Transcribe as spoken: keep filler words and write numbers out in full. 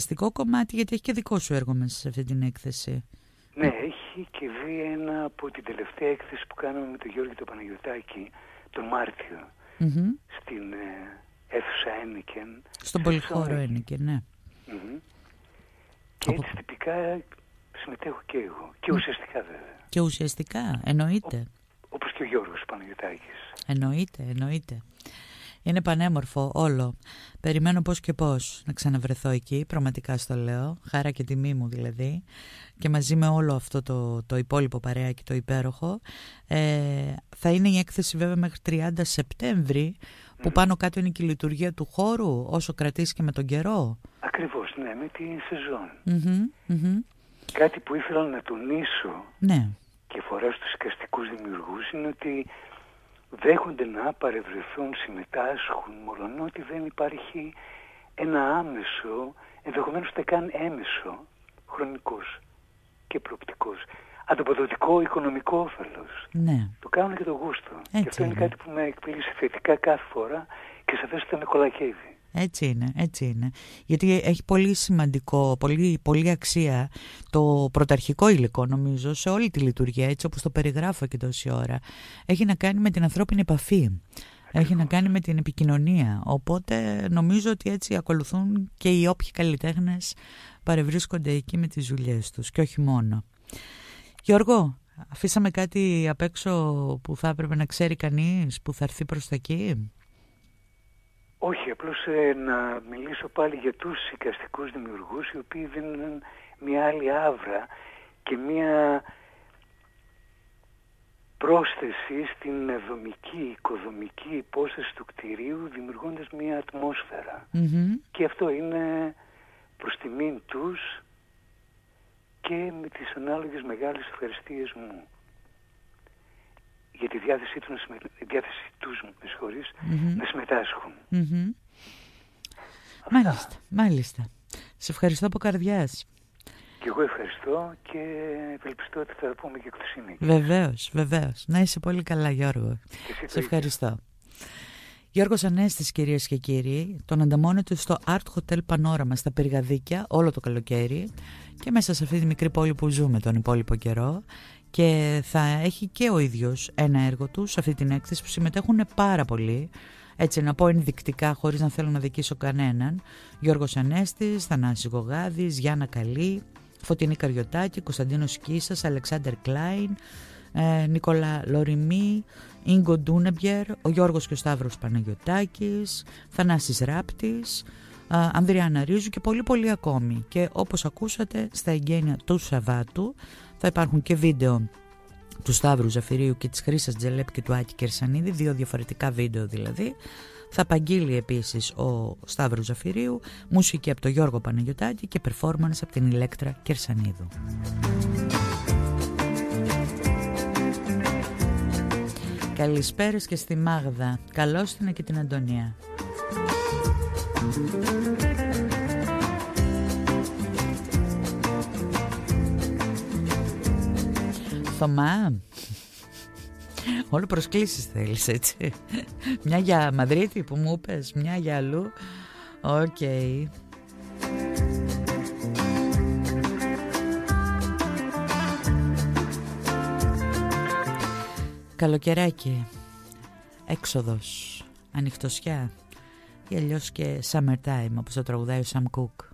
ουσιαστικό κομμάτι, γιατί έχει και δικό σου έργο μέσα σε αυτή την έκθεση. Ναι, έχει και δει ένα από την τελευταία έκθεση που κάναμε με τον Γιώργη τον Παναγιωτάκη τον Μάρτιο, mm-hmm. στην ε, αίθουσα Ένικεν. Στον πολυχώρο Ένικεν, ναι. Mm-hmm. Και έτσι τυπικά συμμετέχω και εγώ. Και ουσιαστικά βέβαια. Και ουσιαστικά, εννοείται. Ο, όπως και ο Γιώργος Παναγιωτάκης. Εννοείται, εννοείται. Είναι πανέμορφο όλο. Περιμένω πώς και πώς να ξαναβρεθώ εκεί, πραγματικά στο λέω. Χάρα και τιμή μου δηλαδή. Και μαζί με όλο αυτό το, το υπόλοιπο παρέακι, το υπέροχο. Ε, θα είναι η έκθεση βέβαια μέχρι τριάντα Σεπτέμβρη, που mm. πάνω κάτω είναι και η λειτουργία του χώρου, όσο κρατήσει και με τον καιρό. Ακριβώς, ναι, με τη σεζόν. Mm-hmm, mm-hmm. Κάτι που ήθελα να τονίσω, ναι. και αφορά στους εικαστικούς δημιουργούς, είναι ότι δέχονται να παρευρεθούν, συμμετάσχουν, μολονότι δεν υπάρχει ένα άμεσο, ενδεχομένως ούτε καν έμεσο, χρονικός και προοπτικός, ανταποδοτικό οικονομικό όφελος. Ναι. Το κάνουν και το γούστο. Έτσι και αυτό είναι, είναι κάτι που με εκπλήσει θετικά κάθε φορά και σαφέστατα με κολακεύει. Έτσι είναι, έτσι είναι. Γιατί έχει πολύ σημαντικό, πολύ, πολύ αξία το πρωταρχικό υλικό, νομίζω, σε όλη τη λειτουργία, έτσι όπως το περιγράφω και τόση ώρα. Έχει να κάνει με την ανθρώπινη επαφή. Ακριβώς. Έχει να κάνει με την επικοινωνία. Οπότε νομίζω ότι έτσι ακολουθούν και οι όποιοι καλλιτέχνες παρευρίσκονται εκεί με τις δουλειές τους και όχι μόνο. Γιώργο, αφήσαμε κάτι απ' έξω που θα έπρεπε να ξέρει κανείς που θα έρθει προς τα εκεί? Όχι, απλώς ε, να μιλήσω πάλι για τους εικαστικούς δημιουργούς, οι οποίοι δίνουν μια άλλη άβρα και μια πρόσθεση στην δομική, οικοδομική υπόσταση του κτηρίου, δημιουργώντας μια ατμόσφαιρα. Mm-hmm. Και αυτό είναι προς τιμήν τους και με τις ανάλογες μεγάλες ευχαριστίες μου για τη διάθεσή, του, τη διάθεσή τους με συγχωρείς, mm-hmm. να συμμετάσχουν. Mm-hmm. Μάλιστα, μάλιστα. Σε ευχαριστώ από καρδιάς. Και εγώ ευχαριστώ και ευελπιστώ ότι θα τα πούμε και εκ του συνήκης. Βεβαίως, βεβαίως. Να είσαι πολύ καλά, Γιώργο. Σε ευχαριστώ. Γιώργος Ανέστης, κυρίες και κύριοι, τον ανταμώνεται στο Art Hotel Panorama στα Πυργαδίκια όλο το καλοκαίρι και μέσα σε αυτή τη μικρή πόλη που ζούμε τον υπόλοιπο καιρό. Και θα έχει και ο ίδιος ένα έργο του σε αυτή την έκθεση που συμμετέχουν πάρα πολύ, έτσι να πω ενδεικτικά χωρίς να θέλω να δικήσω κανέναν: Γιώργος Ανέστης, Θανάσης Γογάδης, Γιάννα Καλή, Φωτεινή Καριωτάκη, Κωνσταντίνος Κίσας, Αλεξάνδερ Κλάιν, ε, Νικόλα Λοριμί, Ίγκο Ντούνεμπιερ, ο Γιώργος και ο Σταύρος Παναγιωτάκης, Θανάσης Ράπτης, ε, Ανδριάννα Ρίζου και πολύ πολύ ακόμη. Και όπως ακούσατε, στα εγγένεια του Σαββάτου θα υπάρχουν και βίντεο του Σταύρου Ζαφυρίου και της Χρύσας Τζελέπ και του Άκη Κερσανίδη, δύο διαφορετικά βίντεο δηλαδή. Θα απαγγείλει επίσης ο Σταύρου Ζαφυρίου, μουσική από τον Γιώργο Παναγιωτάκη και performance από την Ηλέκτρα Κερσανίδου. Καλησπέρας και στη Μάγδα, καλώς την και την Αντωνία. Θωμά, όλο προσκλήσεις θέλεις, έτσι. Μια για Μαδρίτη που μου είπες, μια για αλλού. Οκ. Okay. Καλοκαιράκι, έξοδος, ανοιχτοσιά ή αλλιώς και summertime όπως το τραγουδάει ο Sam Cooke.